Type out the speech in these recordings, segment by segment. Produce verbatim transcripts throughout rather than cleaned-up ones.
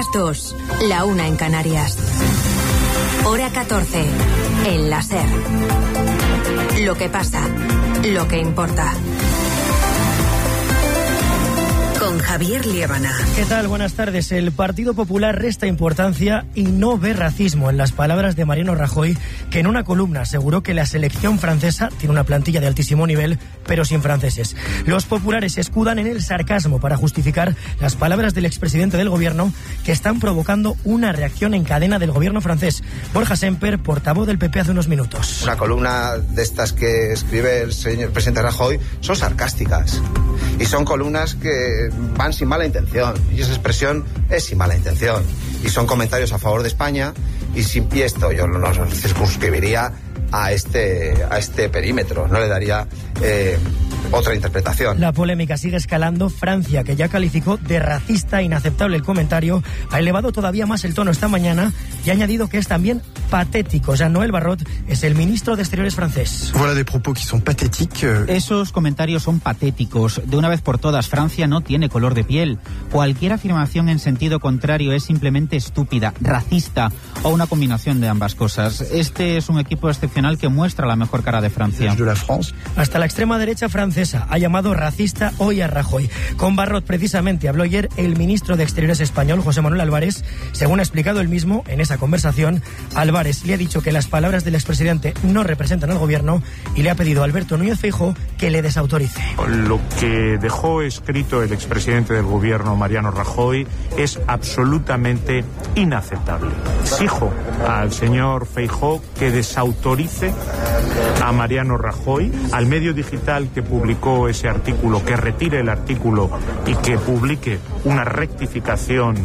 las dos, la una en Canarias. Hora catorce, en la SER. Lo que pasa, lo que importa. Con Javier Liébana. ¿Qué tal? Buenas tardes. El Partido Popular resta importancia y no ve racismo, en las palabras de Mariano Rajoy, que en una columna aseguró que la selección francesa tiene una plantilla de altísimo nivel, pero sin franceses. Los populares se escudan en el sarcasmo para justificar las palabras del expresidente del gobierno, que están provocando una reacción en cadena del gobierno francés. Borja Semper, portavoz del P P hace unos minutos. Una columna de estas que escribe el señor presidente Rajoy son sarcásticas y son columnas que van sin mala intención, y esa expresión es sin mala intención, y son comentarios a favor de España, y sin y esto yo no lo circunscribiría a este, a este perímetro, no le daría eh, otra interpretación. La polémica sigue escalando. Francia, que ya calificó de racista e inaceptable el comentario, ha elevado todavía más el tono esta mañana y ha añadido que es también patético. Jean-Noël Barrot es el ministro de Exteriores francés. Voilà des propos qui sont pathétiques. Esos comentarios son patéticos. De una vez por todas, Francia no tiene color de piel. Cualquier afirmación en sentido contrario es simplemente estúpida, racista o una combinación de ambas cosas. Este es un equipo excepcional que muestra la mejor cara de Francia. Hasta la extrema derecha francesa ha llamado racista hoy a Rajoy. Con Barrot precisamente habló ayer el ministro de Exteriores español, José Manuel Álvarez. Según ha explicado él mismo en esa conversación, Álvarez le ha dicho que las palabras del expresidente no representan al gobierno y le ha pedido a Alberto Núñez Feijóo que le desautorice. Lo que dejó escrito el expresidente del gobierno, Mariano Rajoy, es absolutamente inaceptable. Exijo al señor Feijóo que desautorice a Mariano Rajoy, al medio digital que publicó ese artículo, que retire el artículo y que publique una rectificación.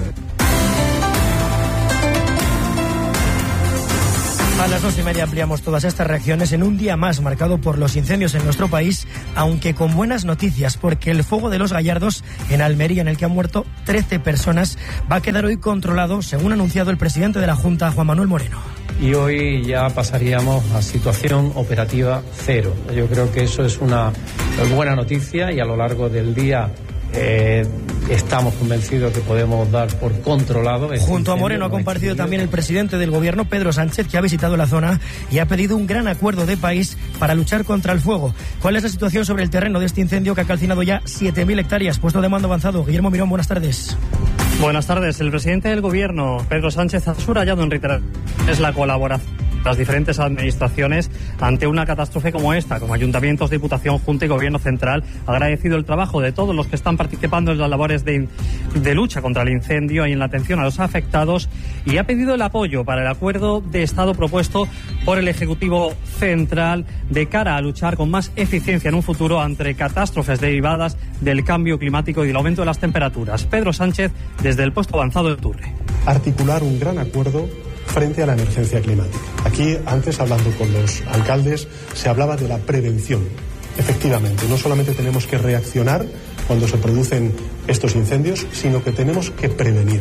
A las dos y media ampliamos todas estas reacciones en un día más marcado por los incendios en nuestro país, aunque con buenas noticias, porque el fuego de los Gallardos en Almería, en el que han muerto trece personas, va a quedar hoy controlado, según ha anunciado el presidente de la Junta, Juan Manuel Moreno. Y hoy ya pasaríamos a situación operativa cero. Yo creo que eso es una buena noticia y a lo largo del día eh, estamos convencidos que podemos dar por controlado. Este Junto a Moreno ha compartido también el presidente del gobierno, Pedro Sánchez, que ha visitado la zona y ha pedido un gran acuerdo de país para luchar contra el fuego. ¿Cuál es la situación sobre el terreno de este incendio que ha calcinado ya siete mil hectáreas? Puesto de mando avanzado. Guillermo Mirón, buenas tardes. Buenas tardes. El presidente del gobierno, Pedro Sánchez, ha subrayado en reiteraciones la colaboración de las diferentes administraciones ante una catástrofe como esta, como ayuntamientos, diputación, junta y gobierno central. Ha agradecido el trabajo de todos los que están participando en las labores de, de lucha contra el incendio y en la atención a los afectados, y ha pedido el apoyo para el acuerdo de Estado propuesto por el Ejecutivo Central de cara a luchar con más eficiencia en un futuro ante catástrofes derivadas del cambio climático y del aumento de las temperaturas. Pedro Sánchez, desde el puesto avanzado de Turre. Articular un gran acuerdo frente a la emergencia climática. Aquí, antes, hablando con los alcaldes, se hablaba de la prevención. Efectivamente, no solamente tenemos que reaccionar cuando se producen estos incendios, sino que tenemos que prevenir.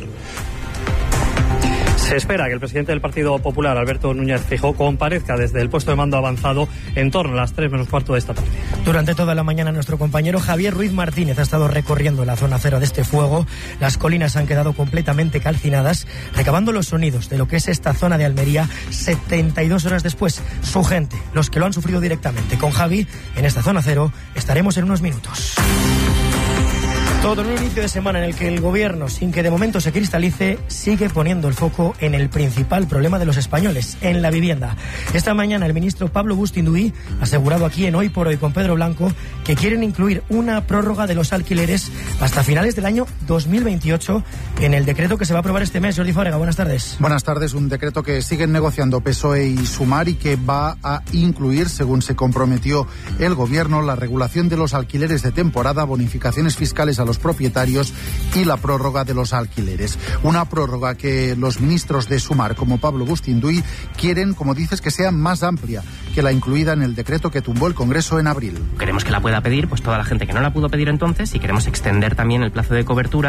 Se espera que el presidente del Partido Popular, Alberto Núñez Feijóo, comparezca desde el puesto de mando avanzado en torno a las tres menos cuarto de esta tarde. Durante toda la mañana nuestro compañero Javier Ruiz Martínez ha estado recorriendo la zona cero de este fuego. Las colinas han quedado completamente calcinadas, recabando los sonidos de lo que es esta zona de Almería setenta y dos horas después. Su gente, los que lo han sufrido directamente. Con Javi, en esta zona cero, estaremos en unos minutos. Todo en un inicio de semana en el que el gobierno, sin que de momento se cristalice, sigue poniendo el foco en el principal problema de los españoles, en la vivienda. Esta mañana el ministro Pablo Bustinduy ha asegurado aquí en Hoy por Hoy con Pedro Blanco que quieren incluir una prórroga de los alquileres hasta finales del año dos mil veintiocho en el decreto que se va a aprobar este mes. Jordi Fábrega, buenas tardes. Buenas tardes. Un decreto que siguen negociando P S O E y Sumar y que va a incluir, según se comprometió el gobierno, la regulación de los alquileres de temporada, bonificaciones fiscales a los propietarios y la prórroga de los alquileres. Una prórroga que los ministros de Sumar, como Pablo Bustinduy, quieren, como dices, que sea más amplia que la incluida en el decreto que tumbó el Congreso en abril. Queremos que la pueda pedir pues toda la gente que no la pudo pedir entonces, y queremos extender también el plazo de cobertura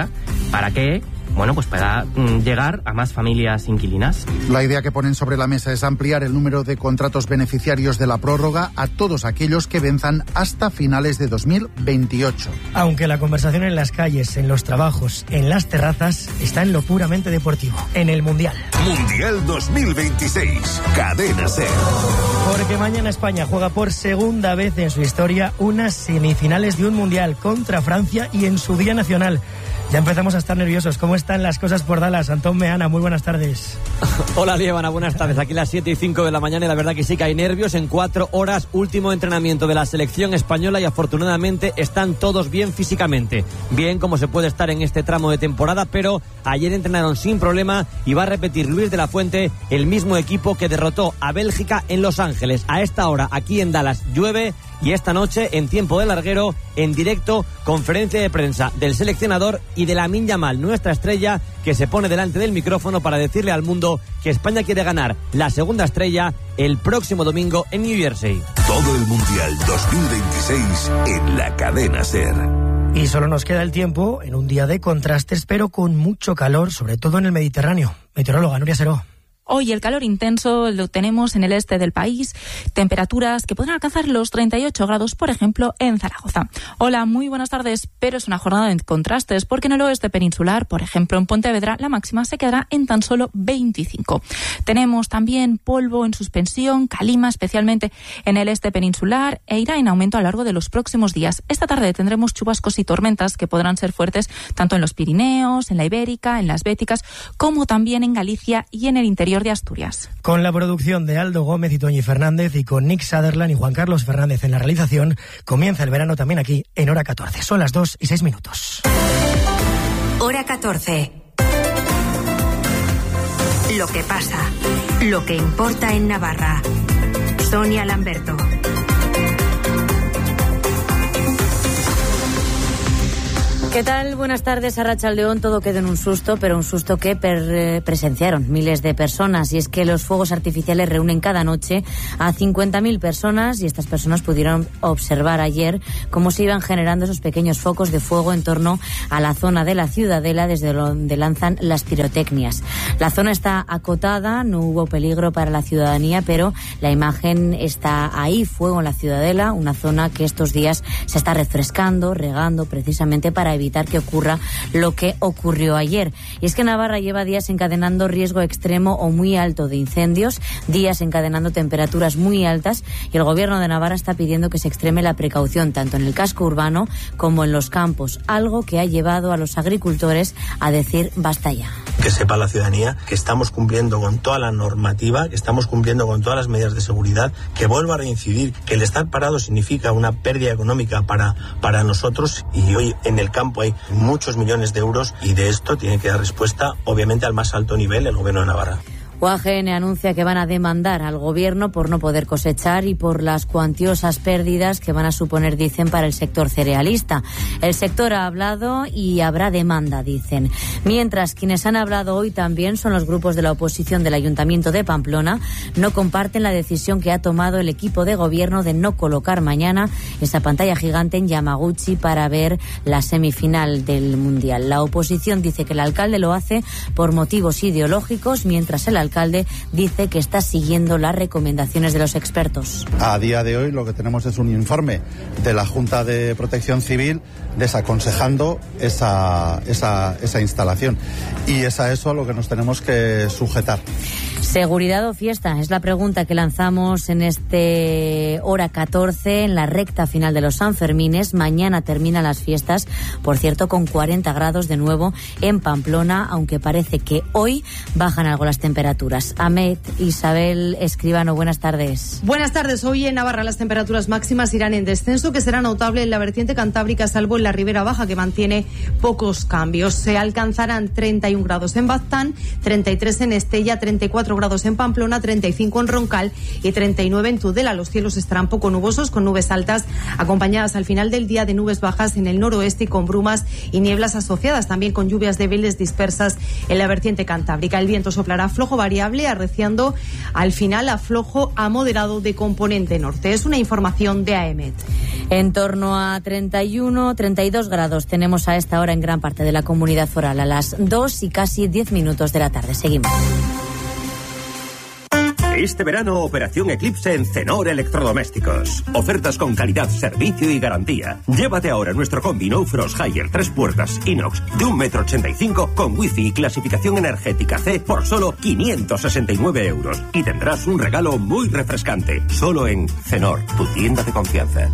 para que, bueno, pues pueda mm, llegar a más familias inquilinas. La idea que ponen sobre la mesa es ampliar el número de contratos beneficiarios de la prórroga a todos aquellos que venzan hasta finales de dos mil veintiocho. Aunque la conversación en las calles, en los trabajos, en las terrazas, está en lo puramente deportivo, en el Mundial. Mundial dos mil veintiséis, Cadena SER. Porque mañana España juega por segunda vez en su historia unas semifinales de un Mundial contra Francia y en su día nacional. Ya empezamos a estar nerviosos. ¿Cómo están las cosas por Dallas? Antón Meana, muy buenas tardes. Hola, Liébana, buenas tardes. Aquí las siete y cinco de la mañana y la verdad que sí que hay nervios. En cuatro horas, último entrenamiento de la selección española y afortunadamente están todos bien físicamente. Bien como se puede estar en este tramo de temporada, pero ayer entrenaron sin problema y va a repetir Luis de la Fuente el mismo equipo que derrotó a Bélgica en Los Ángeles. A esta hora, aquí en Dallas, llueve. Y esta noche, en tiempo de larguero, en directo, conferencia de prensa del seleccionador y de Lamine Yamal, nuestra estrella, que se pone delante del micrófono para decirle al mundo que España quiere ganar la segunda estrella el próximo domingo en New Jersey. Todo el Mundial dos mil veintiséis en la Cadena SER. Y solo nos queda el tiempo en un día de contrastes, pero con mucho calor, sobre todo en el Mediterráneo. Meteoróloga Nuria Seró. Hoy el calor intenso lo tenemos en el este del país, temperaturas que podrán alcanzar los treinta y ocho grados, por ejemplo, en Zaragoza. Hola, muy buenas tardes, pero es una jornada de contrastes porque en el oeste peninsular, por ejemplo, en Pontevedra, la máxima se quedará en tan solo veinticinco. Tenemos también polvo en suspensión, calima, especialmente en el este peninsular, e irá en aumento a lo largo de los próximos días. Esta tarde tendremos chubascos y tormentas que podrán ser fuertes tanto en los Pirineos, en la Ibérica, en las Béticas, como también en Galicia y en el interior de Asturias. Con la producción de Aldo Gómez y Toñi Fernández y con Nick Sutherland y Juan Carlos Fernández en la realización, comienza el verano también aquí en Hora catorce. Son las dos y seis minutos. Hora catorce. Lo que pasa, lo que importa en Navarra. Sonia Lamberto. ¿Qué tal? Buenas tardes. Arratsaldeón. Todo quedó en un susto, pero un susto que per- presenciaron miles de personas. Y es que los fuegos artificiales reúnen cada noche a cincuenta mil personas y estas personas pudieron observar ayer cómo se iban generando esos pequeños focos de fuego en torno a la zona de la Ciudadela desde donde lanzan las pirotecnias. La zona está acotada, no hubo peligro para la ciudadanía, pero la imagen está ahí, fuego en la Ciudadela, una zona que estos días se está refrescando, regando precisamente para evitar que ocurra lo que ocurrió ayer. Y es que Navarra lleva días encadenando riesgo extremo o muy alto de incendios, días encadenando temperaturas muy altas, y el gobierno de Navarra está pidiendo que se extreme la precaución tanto en el casco urbano como en los campos, algo que ha llevado a los agricultores a decir basta ya. Que sepa la ciudadanía que estamos cumpliendo con toda la normativa, que estamos cumpliendo con todas las medidas de seguridad, que vuelvo a reincidir que el estar parado significa una pérdida económica para, para nosotros, y hoy en el campo hay muchos millones de euros y de esto tiene que dar respuesta obviamente al más alto nivel el gobierno de Navarra. U A G N anuncia que van a demandar al gobierno por no poder cosechar y por las cuantiosas pérdidas que van a suponer, dicen, para el sector cerealista. El sector ha hablado y habrá demanda, dicen. Mientras, quienes han hablado hoy también son los grupos de la oposición del Ayuntamiento de Pamplona. No comparten la decisión que ha tomado el equipo de gobierno de no colocar mañana esa pantalla gigante en Yamaguchi para ver la semifinal del Mundial. La oposición dice que el alcalde lo hace por motivos ideológicos, mientras el alcalde alcalde dice que está siguiendo las recomendaciones de los expertos. A día de hoy lo que tenemos es un informe de la Junta de Protección Civil desaconsejando esa, esa, esa instalación, y es a eso a lo que nos tenemos que sujetar. ¿Seguridad o fiesta? Es la pregunta que lanzamos en este Hora catorce, en la recta final de los Sanfermines. Mañana terminan las fiestas, por cierto, con cuarenta grados de nuevo en Pamplona, aunque parece que hoy bajan algo las temperaturas. Ahmed Isabel Escribano, buenas tardes. Buenas tardes. Hoy en Navarra las temperaturas máximas irán en descenso, que será notable en la vertiente cantábrica, salvo en la Ribera Baja, que mantiene pocos cambios. Se alcanzarán treinta y un grados en Baztán, treinta y tres en Estella, treinta y cuatro grados grados en Pamplona, treinta y cinco en Roncal y treinta y nueve en Tudela. Los cielos estarán poco nubosos, con nubes altas acompañadas al final del día de nubes bajas en el noroeste y con brumas y nieblas asociadas, también con lluvias débiles dispersas en la vertiente cantábrica. El viento soplará flojo variable, arreciando al final a flojo a moderado de componente norte. Es una información de AEMET. En torno a treinta y uno, treinta y dos grados tenemos a esta hora en gran parte de la comunidad foral, a las dos y casi diez minutos de la tarde. Seguimos. Este verano, Operación Eclipse en Cenor Electrodomésticos. Ofertas con calidad, servicio y garantía. Llévate ahora nuestro combi No Frost Higher tres puertas inox de un metro ochenta y cinco con wifi y clasificación energética C por solo quinientos sesenta y nueve euros. Y tendrás un regalo muy refrescante. Solo en Cenor, tu tienda de confianza.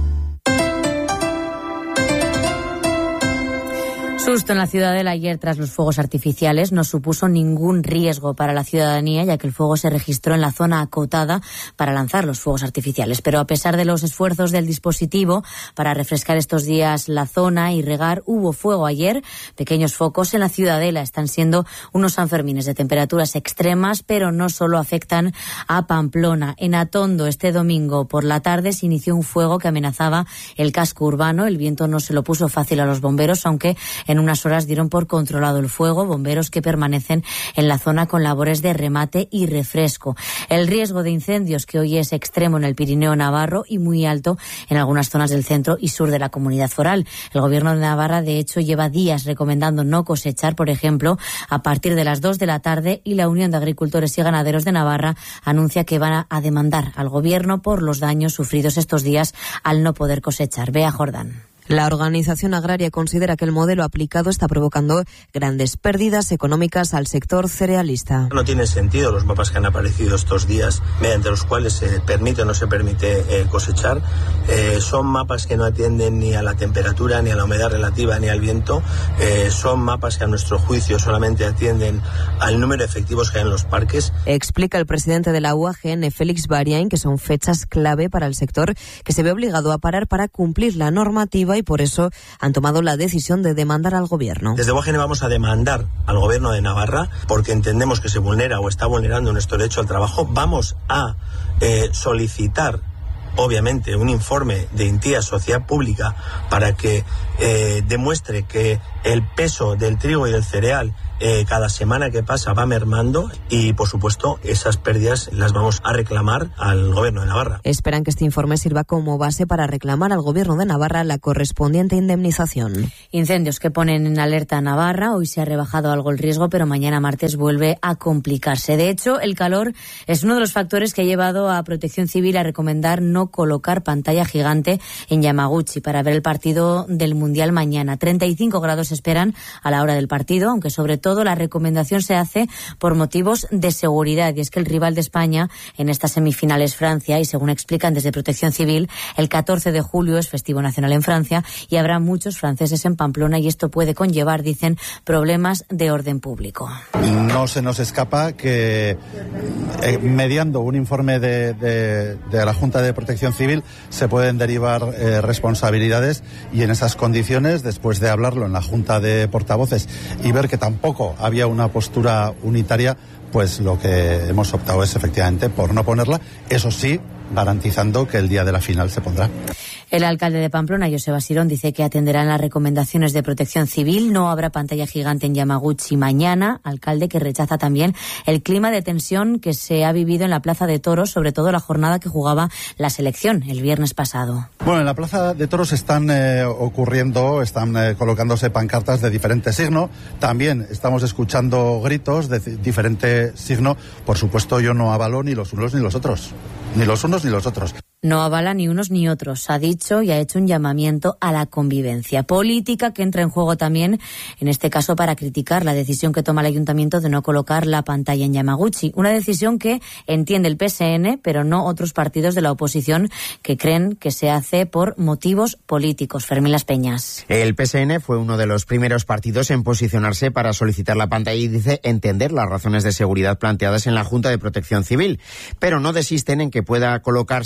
Susto en la Ciudadela ayer tras los fuegos artificiales. No supuso ningún riesgo para la ciudadanía, ya que el fuego se registró en la zona acotada para lanzar los fuegos artificiales. Pero a pesar de los esfuerzos del dispositivo para refrescar estos días la zona y regar, hubo fuego ayer. Pequeños focos en la Ciudadela. Están siendo unos Sanfermines de temperaturas extremas, pero no solo afectan a Pamplona. En Atondo, este domingo por la tarde, se inició un fuego que amenazaba el casco urbano. El viento no se lo puso fácil a los bomberos, aunque en unas horas dieron por controlado el fuego. Bomberos que permanecen en la zona con labores de remate y refresco. El riesgo de incendios, que hoy es extremo en el Pirineo navarro y muy alto en algunas zonas del centro y sur de la comunidad foral. El gobierno de Navarra, de hecho, lleva días recomendando no cosechar, por ejemplo, a partir de las dos de la tarde, y la Unión de Agricultores y Ganaderos de Navarra anuncia que van a demandar al gobierno por los daños sufridos estos días al no poder cosechar. Bea Jordán. La organización agraria considera que el modelo aplicado está provocando grandes pérdidas económicas al sector cerealista. No tiene sentido los mapas que han aparecido estos días, mediante los cuales se permite o no se permite eh, cosechar. Eh, son mapas que no atienden ni a la temperatura, ni a la humedad relativa, ni al viento. Eh, son mapas que a nuestro juicio solamente atienden al número de efectivos que hay en los parques. Explica el presidente de la U A G N, Félix Bariain, que son fechas clave para el sector, que se ve obligado a parar para cumplir la normativa, y por eso han tomado la decisión de demandar al gobierno. Desde U A G N vamos a demandar al gobierno de Navarra porque entendemos que se vulnera o está vulnerando nuestro derecho al trabajo. Vamos a eh, solicitar, obviamente, un informe de entidad sociedad pública para que eh, demuestre que el peso del trigo y del cereal eh, cada semana que pasa va mermando, y por supuesto esas pérdidas las vamos a reclamar al gobierno de Navarra. Esperan que este informe sirva como base para reclamar al gobierno de Navarra la correspondiente indemnización. Incendios que ponen en alerta a Navarra. Hoy se ha rebajado algo el riesgo, pero mañana martes vuelve a complicarse. De hecho, el calor es uno de los factores que ha llevado a Protección Civil a recomendar no colocar pantalla gigante en Yamaguchi para ver el partido del Mundial mañana. treinta y cinco grados esperan a la hora del partido, aunque sobre todo la recomendación se hace por motivos de seguridad, y es que el rival de España en estas semifinales, Francia, y según explican desde Protección Civil, el catorce de julio es festivo nacional en Francia y habrá muchos franceses en Pamplona, y esto puede conllevar, dicen, problemas de orden público. No se nos escapa que, eh, mediando un informe de, de, de la Junta de Protección Civil, se pueden derivar eh, responsabilidades, y en esas condiciones, después de hablarlo en la Junta de Portavoces y ver que tampoco había una postura unitaria, pues lo que hemos optado es efectivamente por no ponerla, eso sí, garantizando que el día de la final se pondrá. El alcalde de Pamplona, Joseba Sirón, dice que atenderán las recomendaciones de Protección Civil. No habrá pantalla gigante en Yamaguchi mañana. Alcalde que rechaza también el clima de tensión que se ha vivido en la Plaza de Toros, sobre todo la jornada que jugaba la selección el viernes pasado. Bueno, en la Plaza de Toros están eh, ocurriendo, están eh, colocándose pancartas de diferente signo. También estamos escuchando gritos de diferente signo. Por supuesto, yo no avalo ni los unos ni los otros. Ni los unos ni los otros. No avala ni unos ni otros, ha dicho, y ha hecho un llamamiento a la convivencia política, que entra en juego también, en este caso, para criticar la decisión que toma el ayuntamiento de no colocar la pantalla en Yamaguchi. Una decisión que entiende el P S N, pero no otros partidos de la oposición, que creen que se hace por motivos políticos. Fermín Las Peñas. El P S N fue uno de los primeros partidos en posicionarse para solicitar la pantalla y dice entender las razones de seguridad planteadas en la Junta de Protección Civil, pero no desisten en que pueda colocarse el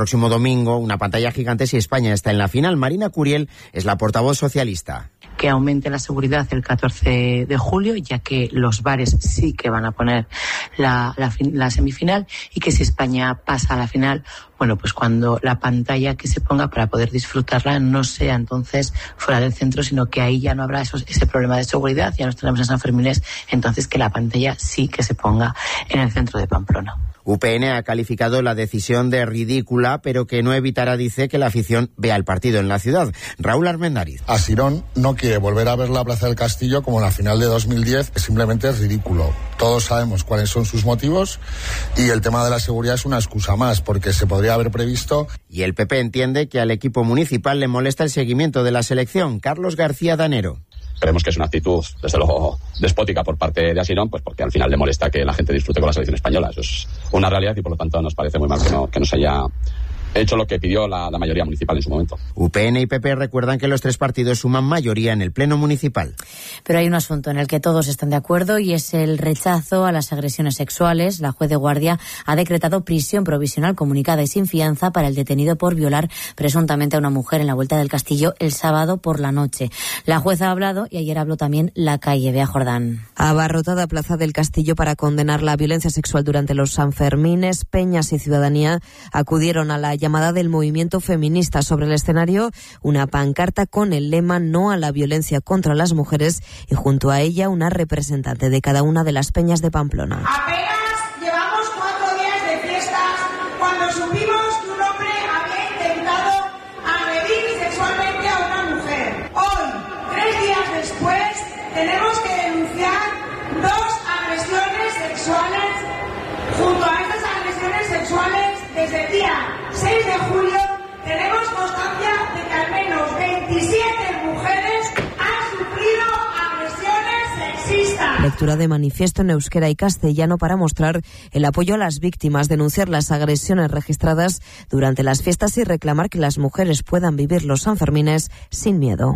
próximo domingo una pantalla gigante si España está en la final. Marina Curiel es la portavoz socialista. Que aumente la seguridad el catorce de julio, ya que los bares sí que van a poner la, la, la semifinal, y que si España pasa a la final, bueno, pues cuando la pantalla que se ponga para poder disfrutarla no sea entonces fuera del centro, sino que ahí ya no habrá esos, ese problema de seguridad, ya nos tenemos en San Fermines, entonces que la pantalla sí que se ponga en el centro de Pamplona. U P N ha calificado la decisión de ridícula, pero que no evitará, dice, que la afición vea el partido en la ciudad. Raúl Armendariz. Asirón no quiere volver a ver la Plaza del Castillo como en la final de dos mil diez, que simplemente es ridículo. Todos sabemos cuáles son sus motivos y el tema de la seguridad es una excusa más, porque se podría haber previsto. Y el P P entiende que al equipo municipal le molesta el seguimiento de la selección. Carlos García Danero. Creemos que es una actitud, desde luego, despótica por parte de Asirón, pues porque al final le molesta que la gente disfrute con la selección española. Eso es una realidad y por lo tanto nos parece muy mal que no, que no se haya hecho lo que pidió la, la mayoría municipal en su momento. U P N y P P recuerdan que los tres partidos suman mayoría en el pleno municipal. Pero hay un asunto en el que todos están de acuerdo y es el rechazo a las agresiones sexuales. La juez de guardia ha decretado prisión provisional comunicada y sin fianza para el detenido por violar presuntamente a una mujer en la Vuelta del Castillo el sábado por la noche. La juez ha hablado y ayer habló también la calle. Bea Jordán. Abarrotada Plaza del Castillo para condenar la violencia sexual durante los Sanfermines, Peñas y Ciudadanía acudieron a la llamada del movimiento feminista. Sobre el escenario, una pancarta con el lema "No a la violencia contra las mujeres" y junto a ella una representante de cada una de las peñas de Pamplona. Apenas llevamos cuatro días de fiestas cuando supimos que un hombre había intentado agredir sexualmente a una mujer. Hoy, tres días después, tenemos que denunciar dos agresiones sexuales. Junto a estas agresiones sexuales, desde el día seis de julio, tenemos constancia de que al menos veintisiete mujeres han sufrido agresiones sexistas. Lectura de manifiesto en euskera y castellano para mostrar el apoyo a las víctimas, denunciar las agresiones registradas durante las fiestas y reclamar que las mujeres puedan vivir los Sanfermines sin miedo.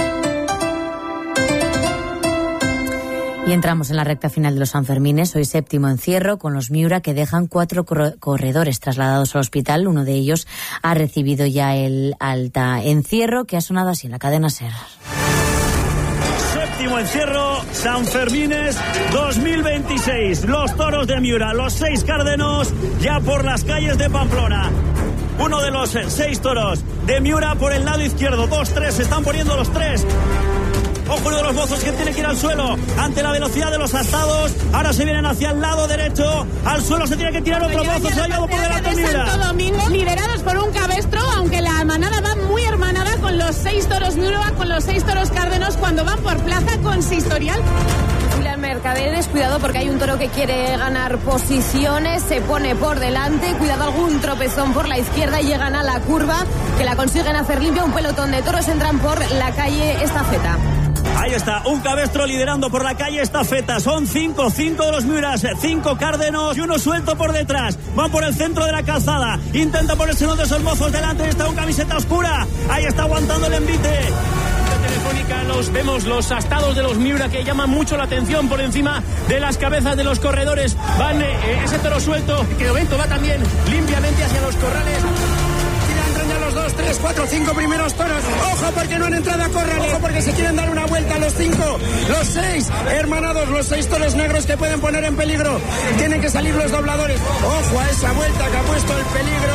Y entramos en la recta final de los Sanfermines. Hoy séptimo encierro con los Miura, que dejan cuatro corredores trasladados al hospital. Uno de ellos ha recibido ya el alta. Encierro que ha sonado así en la cadena SER. Séptimo encierro, Sanfermines dos mil veintiséis. Los toros de Miura, los seis cárdenos ya por las calles de Pamplona. Uno de los seis toros de Miura por el lado izquierdo. Dos, tres, se están poniendo los tres. Ojo, uno de los mozos que tiene que ir al suelo ante la velocidad de los astados. Ahora se vienen hacia el lado derecho. Al suelo se tiene que tirar otro mozo. Se ha llevado por delante Miura. Santo Domingo, liderados por un cabestro, aunque la manada va muy hermanada con los seis toros Miura, con los seis toros cárdenos, cuando van por plaza consistorial. Julián Mercaderes, cuidado porque hay un toro que quiere ganar posiciones, se pone por delante, cuidado algún tropezón por la izquierda y llegan a la curva, que la consiguen hacer limpia. Un pelotón de toros entran por la calle Estafeta. Ahí está, un cabestro liderando por la calle Estafeta. Son cinco, cinco de los Miuras, cinco cárdenos y uno suelto por detrás. Van por el centro de la calzada. Intenta ponerse uno de esos mozos delante. Está con camiseta oscura. Ahí está aguantando el envite. Telefónica los vemos, los astados de los Miura, que llaman mucho la atención por encima de las cabezas de los corredores. Van eh, ese toro suelto, que de momento va también limpiamente hacia los corrales. Los dos, tres, cuatro, cinco primeros toros. Ojo porque no han entrado a corrales. Ojo porque se quieren dar una vuelta los cinco. Los seis hermanados, los seis toros negros que pueden poner en peligro. Tienen que salir los dobladores. Ojo a esa vuelta que ha puesto el peligro.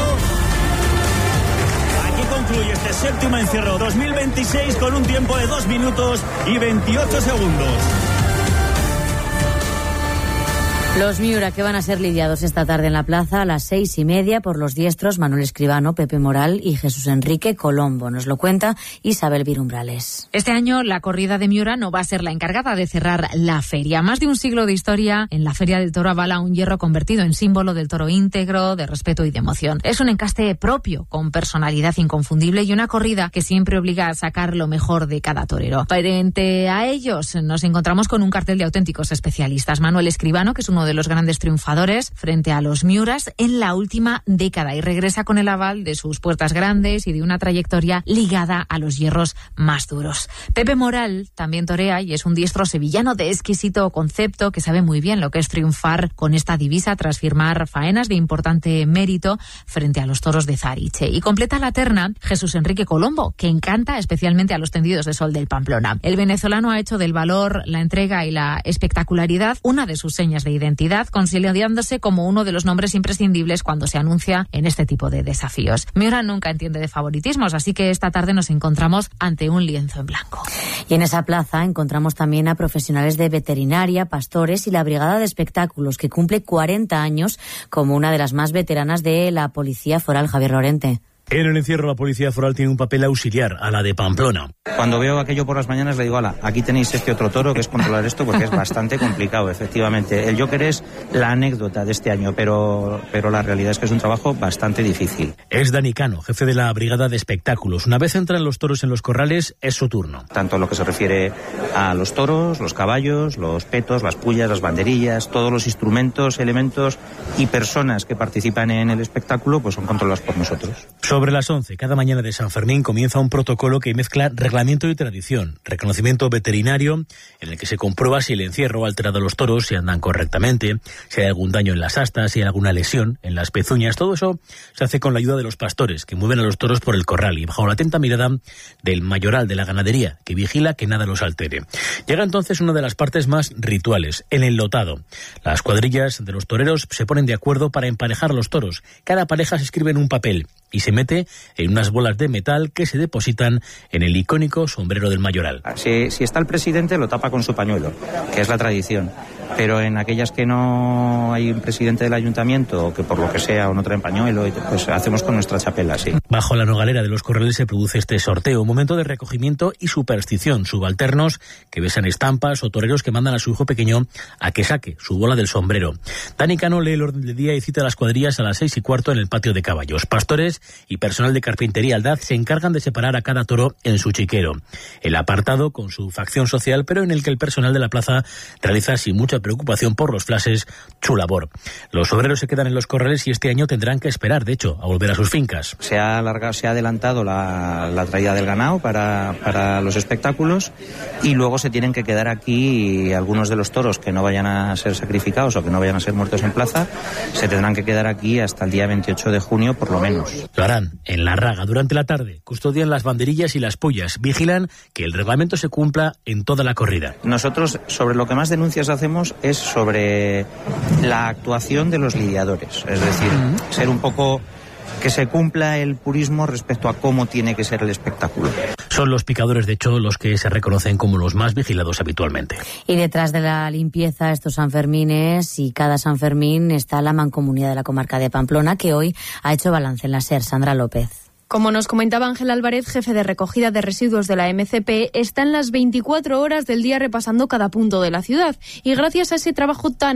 Aquí concluye este séptimo encierro dos mil veintiséis con un tiempo de dos minutos y veintiocho segundos. Los Miura que van a ser lidiados esta tarde en la plaza a las seis y media por los diestros Manuel Escribano, Pepe Moral y Jesús Enrique Colombo. Nos lo cuenta Isabel Virumbrales. Este año la corrida de Miura no va a ser la encargada de cerrar la feria. Más de un siglo de historia, en la Feria del Toro avala un hierro convertido en símbolo del toro íntegro, de respeto y de emoción. Es un encaste propio, con personalidad inconfundible y una corrida que siempre obliga a sacar lo mejor de cada torero. Frente a ellos nos encontramos con un cartel de auténticos especialistas. Manuel Escribano, que es uno uno de los grandes triunfadores frente a los Miuras en la última década y regresa con el aval de sus puertas grandes y de una trayectoria ligada a los hierros más duros. Pepe Moral también torea y es un diestro sevillano de exquisito concepto que sabe muy bien lo que es triunfar con esta divisa tras firmar faenas de importante mérito frente a los toros de Zariche. Y completa la terna Jesús Enrique Colombo, que encanta especialmente a los tendidos de sol del Pamplona. El venezolano ha hecho del valor, la entrega y la espectacularidad una de sus señas de identidad, consolidándose como uno de los nombres imprescindibles cuando se anuncia en este tipo de desafíos. Miura nunca entiende de favoritismos, así que esta tarde nos encontramos ante un lienzo en blanco. Y en esa plaza encontramos también a profesionales de veterinaria, pastores y la Brigada de Espectáculos, que cumple cuarenta años como una de las más veteranas de la Policía Foral. Javier Lorente. En el encierro la Policía Foral tiene un papel auxiliar a la de Pamplona. Cuando veo aquello por las mañanas le digo, ala, aquí tenéis este otro toro que es controlar esto porque es bastante complicado, efectivamente. El Joker es la anécdota de este año, pero, pero la realidad es que es un trabajo bastante difícil. Es Dani Cano, jefe de la Brigada de Espectáculos. Una vez entran los toros en los corrales, es su turno. Tanto en lo que se refiere a los toros, los caballos, los petos, las pullas, las banderillas, todos los instrumentos, elementos y personas que participan en el espectáculo pues son controlados por nosotros. Sobre las once, cada mañana de San Fermín comienza un protocolo que mezcla reglamento y tradición, reconocimiento veterinario, en el que se comprueba si el encierro ha alterado a los toros, si andan correctamente, si hay algún daño en las astas, si hay alguna lesión en las pezuñas. Todo eso se hace con la ayuda de los pastores, que mueven a los toros por el corral y bajo la atenta mirada del mayoral de la ganadería, que vigila que nada los altere. Llega entonces una de las partes más rituales, el enlotado. Las cuadrillas de los toreros se ponen de acuerdo para emparejar a los toros. Cada pareja se escribe en un papel y se mete en unas bolas de metal que se depositan en el icónico sombrero del mayoral. Si, si está el presidente lo tapa con su pañuelo, que es la tradición. Pero en aquellas que no hay un presidente del ayuntamiento, o que por lo que sea o no traen pañuelo, pues hacemos con nuestra chapela, sí. Bajo la nogalera de los corrales se produce este sorteo, un momento de recogimiento y superstición. Subalternos que besan estampas o toreros que mandan a su hijo pequeño a que saque su bola del sombrero. Dani Cano lee el orden del día y cita a las cuadrillas a las seis y cuarto en el patio de caballos. Pastores y personal de carpintería Aldaz se encargan de separar a cada toro en su chiquero. El apartado con su facción social, pero en el que el personal de la plaza realiza sin mucha preocupación por los flashes su labor. Los obreros se quedan en los corrales y este año tendrán que esperar, de hecho, a volver a sus fincas. Se ha alargado, se ha adelantado la, la traída del ganado para, para los espectáculos y luego se tienen que quedar aquí algunos de los toros que no vayan a ser sacrificados o que no vayan a ser muertos en plaza, se tendrán que quedar aquí hasta el día veintiocho de junio por lo menos. Lo harán en la Raga durante la tarde, custodian las banderillas y las pullas, vigilan que el reglamento se cumpla en toda la corrida. Nosotros sobre lo que más denuncias hacemos es sobre la actuación de los lidiadores, es decir, uh-huh. ser un poco que se cumpla el purismo respecto a cómo tiene que ser el espectáculo. Son los picadores, de hecho, los que se reconocen como los más vigilados habitualmente. Y detrás de la limpieza, estos Sanfermines y cada Sanfermín está la Mancomunidad de la Comarca de Pamplona, que hoy ha hecho balance en la SER. Sandra López. Como nos comentaba Ángel Álvarez, jefe de recogida de residuos de la M C P, está en las veinticuatro horas del día repasando cada punto de la ciudad. Y gracias a ese trabajo tan